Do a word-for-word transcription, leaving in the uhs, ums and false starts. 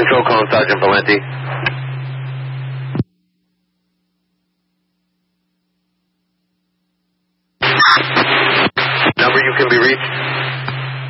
Control, calling Sergeant Valenti. Number you can be reached.